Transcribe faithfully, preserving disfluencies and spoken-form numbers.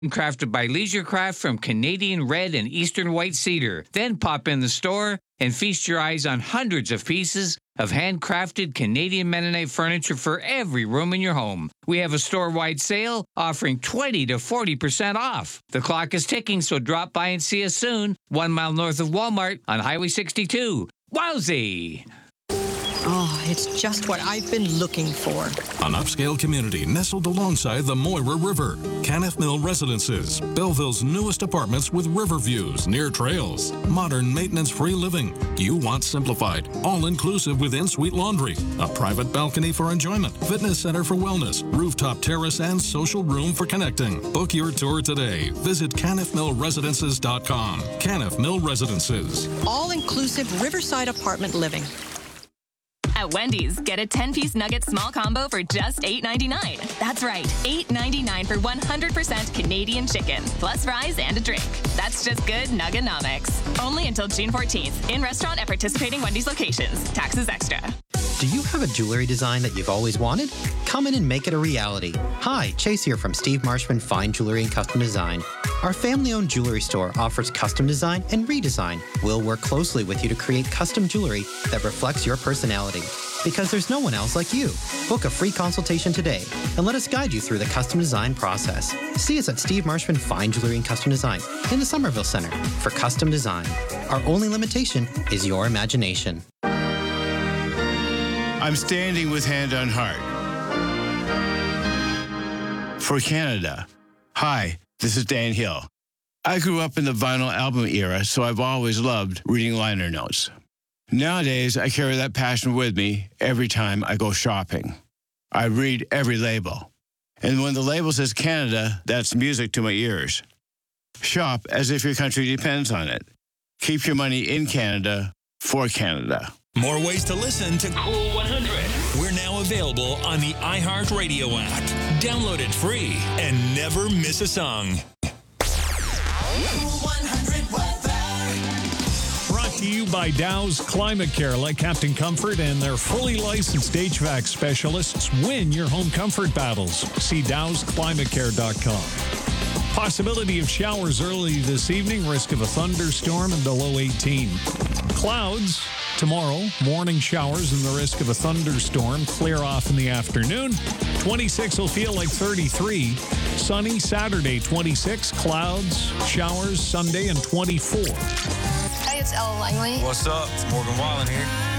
Crafted by Leisure Craft from Canadian red and Eastern white cedar. Then pop in the store and feast your eyes on hundreds of pieces of handcrafted Canadian Mennonite furniture for every room in your home. We have a store-wide sale offering twenty to forty percent off. The clock is ticking, so drop by and see us soon. One mile north of Walmart on Highway sixty-two. Wowzy! Oh, it's just what I've been looking for. An upscale community nestled alongside the Moira River. Kenneth Mill Residences, Belleville's newest apartments with river views near trails. Modern maintenance-free living. You want simplified, all-inclusive with in-suite laundry, a private balcony for enjoyment, fitness center for wellness, rooftop terrace, and social room for connecting. Book your tour today. Visit kenneth mill residences dot com. Kenneth Mill Residences. All-inclusive riverside apartment living. At Wendy's, get a ten-piece nugget small combo for just eight ninety-nine. That's right, eight ninety-nine for one hundred percent Canadian chicken, plus fries and a drink. That's just good Nugganomics. Only until June fourteenth. In restaurant at participating Wendy's locations. Taxes extra. Do you have a jewelry design that you've always wanted? Come in and make it a reality. Hi, Chase here from Steve Marshman Fine Jewelry and Custom Design. Our family-owned jewelry store offers custom design and redesign. We'll work closely with you to create custom jewelry that reflects your personality. Because there's no one else like you. Book a free consultation today and let us guide you through the custom design process. See us at Steve Marshman Fine Jewelry and Custom Design in the Somerville Center for custom design. Our only limitation is your imagination. I'm standing with Hand on Heart for Canada. Hi, this is Dan Hill. I grew up in the vinyl album era, so I've always loved reading liner notes. Nowadays, I carry that passion with me every time I go shopping. I read every label. And when the label says Canada, that's music to my ears. Shop as if your country depends on it. Keep your money in Canada for Canada. More ways to listen to Cool one hundred. We're now available on the iHeartRadio app. Download it free and never miss a song. Cool one hundred weather. Brought to you by Dow's Climate Care. Let Captain Comfort and their fully licensed H V A C specialists win your home comfort battles. See dows climate care dot com. Possibility of showers early this evening. Risk of a thunderstorm and the low eighteen. Clouds tomorrow. Morning showers and the risk of a thunderstorm. Clear off in the afternoon. twenty-six will feel like thirty-three. Sunny Saturday, twenty-six. Clouds, showers Sunday, and twenty-four. Hey, it's Ella Langley. What's up? It's Morgan Wallen here.